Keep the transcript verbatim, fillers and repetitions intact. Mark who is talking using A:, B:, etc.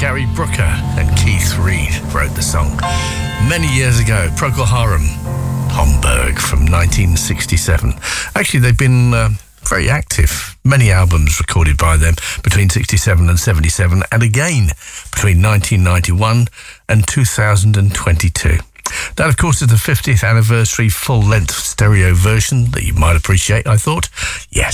A: Gary Brooker and Keith Reid wrote the song many years ago. Procol Harum, Homburg from nineteen sixty-seven. Actually, they've been uh, very active. Many albums recorded by them between sixty-seven and seventy-seven, and again between nineteen ninety-one and two thousand twenty-two. That, of course, is the fiftieth anniversary full-length stereo version that you might appreciate, I thought. Yes,